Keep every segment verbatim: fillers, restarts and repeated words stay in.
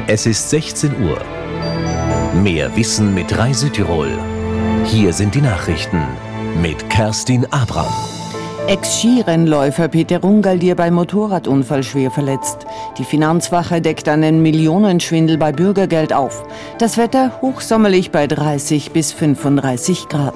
Es ist sechzehn Uhr. Mehr Wissen mit Rai Südtirol. Hier sind die Nachrichten mit Kerstin Abram. Ex-Skirennläufer Peter Rungaldier bei Motorradunfall schwer verletzt. Die Finanzwache deckt einen Millionenschwindel bei Bürgergeld auf. Das Wetter hochsommerlich bei dreißig bis fünfunddreißig Grad.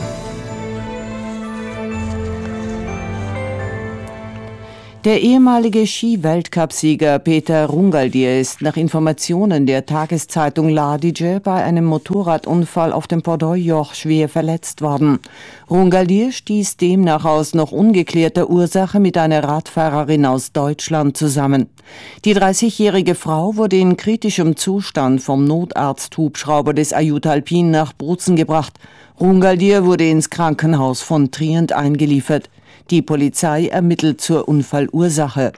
Der ehemalige Ski-Weltcupsieger Peter Rungaldier ist nach Informationen der Tageszeitung L'Adige bei einem Motorradunfall auf dem Port-Royal schwer verletzt worden. Rungaldier stieß demnach aus noch ungeklärter Ursache mit einer Radfahrerin aus Deutschland zusammen. Die dreißigjährige Frau wurde in kritischem Zustand vom Notarzt-Hubschrauber des Aiuto Alpin nach Bozen gebracht. Rungaldier wurde ins Krankenhaus von Trient eingeliefert. Die Polizei ermittelt zur Unfallursache.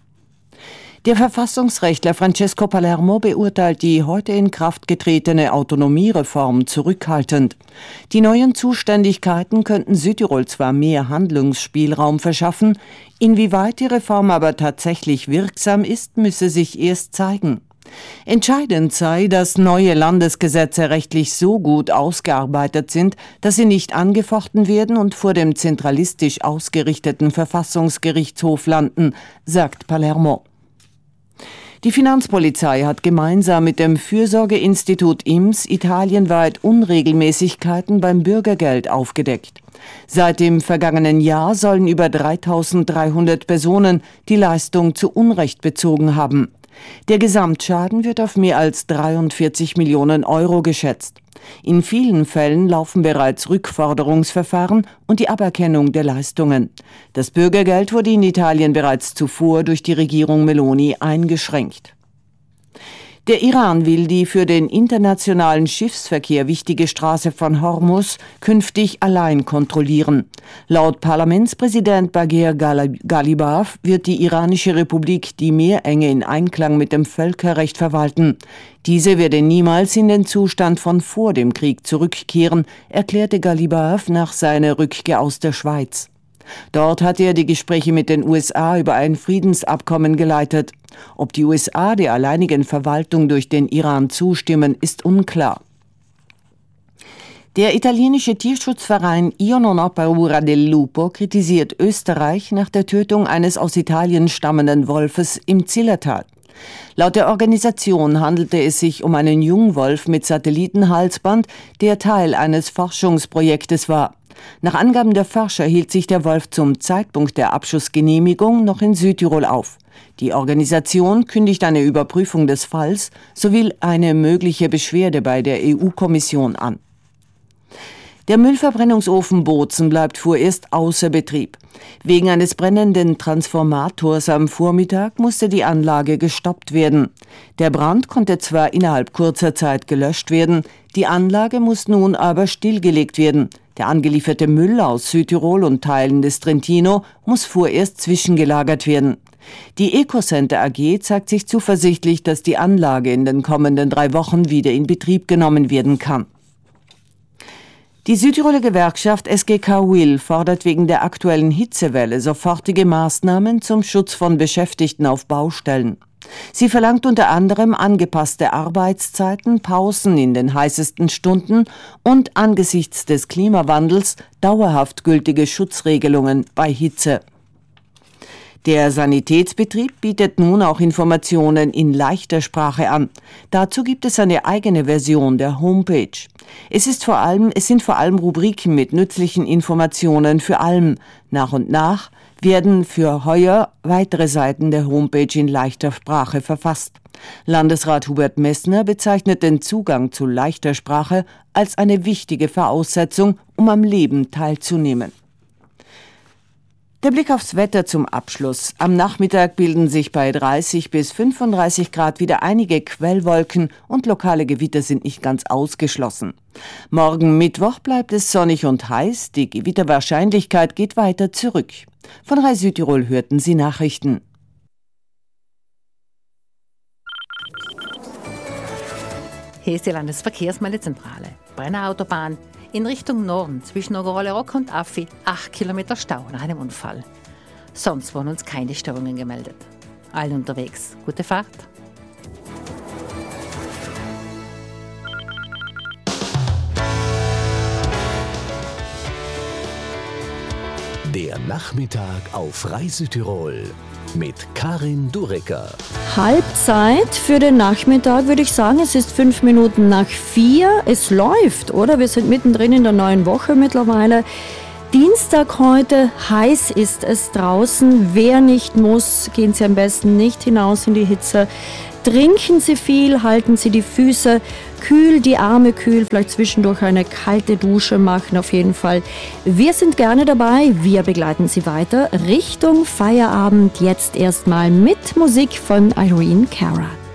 Der Verfassungsrechtler Francesco Palermo beurteilt die heute in Kraft getretene Autonomiereform zurückhaltend. Die neuen Zuständigkeiten könnten Südtirol zwar mehr Handlungsspielraum verschaffen, inwieweit die Reform aber tatsächlich wirksam ist, müsse sich erst zeigen. Entscheidend sei, dass neue Landesgesetze rechtlich so gut ausgearbeitet sind, dass sie nicht angefochten werden und vor dem zentralistisch ausgerichteten Verfassungsgerichtshof landen, sagt Palermo. Die Finanzpolizei hat gemeinsam mit dem Fürsorgeinstitut I M S italienweit Unregelmäßigkeiten beim Bürgergeld aufgedeckt. Seit dem vergangenen Jahr sollen über dreitausenddreihundert Personen die Leistung zu Unrecht bezogen haben. Der Gesamtschaden wird auf mehr als dreiundvierzig Millionen Euro geschätzt. In vielen Fällen laufen bereits Rückforderungsverfahren und die Aberkennung der Leistungen. Das Bürgergeld wurde in Italien bereits zuvor durch die Regierung Meloni eingeschränkt. Der Iran will die für den internationalen Schiffsverkehr wichtige Straße von Hormuz künftig allein kontrollieren. Laut Parlamentspräsident Bagher Ghalibaf wird die iranische Republik die Meerenge in Einklang mit dem Völkerrecht verwalten. Diese werde niemals in den Zustand von vor dem Krieg zurückkehren, erklärte Ghalibaf nach seiner Rückkehr aus der Schweiz. Dort hat er die Gespräche mit den U S A über ein Friedensabkommen geleitet. Ob die U S A der alleinigen Verwaltung durch den Iran zustimmen, ist unklar. Der italienische Tierschutzverein Io non ho paura del lupo kritisiert Österreich nach der Tötung eines aus Italien stammenden Wolfes im Zillertal. Laut der Organisation handelte es sich um einen Jungwolf mit Satellitenhalsband, der Teil eines Forschungsprojektes war. Nach Angaben der Forscher hielt sich der Wolf zum Zeitpunkt der Abschussgenehmigung noch in Südtirol auf. Die Organisation kündigt eine Überprüfung des Falls sowie eine mögliche Beschwerde bei der E U-Kommission an. Der Müllverbrennungsofen Bozen bleibt vorerst außer Betrieb. Wegen eines brennenden Transformators am Vormittag musste die Anlage gestoppt werden. Der Brand konnte zwar innerhalb kurzer Zeit gelöscht werden, die Anlage muss nun aber stillgelegt werden. Der angelieferte Müll aus Südtirol und Teilen des Trentino muss vorerst zwischengelagert werden. Die Ecocenter A G zeigt sich zuversichtlich, dass die Anlage in den kommenden drei Wochen wieder in Betrieb genommen werden kann. Die Südtiroler Gewerkschaft S G K Will fordert wegen der aktuellen Hitzewelle sofortige Maßnahmen zum Schutz von Beschäftigten auf Baustellen. Sie verlangt unter anderem angepasste Arbeitszeiten, Pausen in den heißesten Stunden und angesichts des Klimawandels dauerhaft gültige Schutzregelungen bei Hitze. Der Sanitätsbetrieb bietet nun auch Informationen in leichter Sprache an. Dazu gibt es eine eigene Version der Homepage. Es ist vor allem, es sind vor allem Rubriken mit nützlichen Informationen für Alm. Nach und nach werden für heuer weitere Seiten der Homepage in leichter Sprache verfasst. Landesrat Hubert Messner bezeichnet den Zugang zu leichter Sprache als eine wichtige Voraussetzung, um am Leben teilzunehmen. Der Blick aufs Wetter zum Abschluss. Am Nachmittag bilden sich bei dreißig bis fünfunddreißig Grad wieder einige Quellwolken und lokale Gewitter sind nicht ganz ausgeschlossen. Morgen Mittwoch bleibt es sonnig und heiß, die Gewitterwahrscheinlichkeit geht weiter zurück. Von Rai Südtirol hörten Sie Nachrichten. Hier ist die Landesverkehrsmeldezentrale. Brenner Autobahn in Richtung Norden zwischen Ogerollerok und Affi acht Kilometer Stau nach einem Unfall. Sonst wurden uns keine Störungen gemeldet. Allen unterwegs. Gute Fahrt. Der Nachmittag auf Reisetirol mit Karin Durecker. Halbzeit für den Nachmittag, würde ich sagen. Es ist fünf Minuten nach vier. Es läuft, oder? Wir sind mittendrin in der neuen Woche mittlerweile. Dienstag heute, heiß ist es draußen. Wer nicht muss, gehen Sie am besten nicht hinaus in die Hitze. Trinken Sie viel, halten Sie die Füße kühl, die Arme kühl, vielleicht zwischendurch eine kalte Dusche machen auf jeden Fall. Wir sind gerne dabei, wir begleiten Sie weiter Richtung Feierabend, jetzt erstmal mit Musik von Irene Cara.